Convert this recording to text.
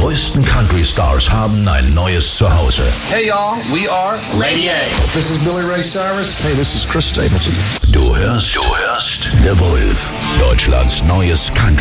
größten Country-Stars haben ein neues Zuhause. Hey y'all, we are Lady A. This is Billy Ray Cyrus. Hey, this is Chris Stapleton. Du hörst The Wolf, Deutschlands neues Country.